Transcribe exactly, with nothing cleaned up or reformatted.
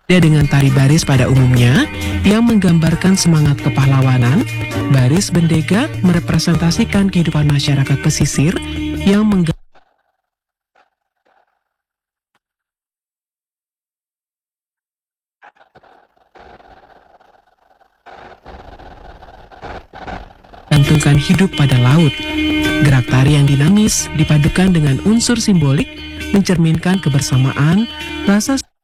Beda dengan tari baris pada umumnya, yang menggambarkan semangat kepahlawanan, baris bendega merepresentasikan kehidupan masyarakat pesisir yang menggantungkan hidup pada laut. Gerak tari yang dinamis dipadukan dengan unsur simbolik mencerminkan kebersamaan, rasa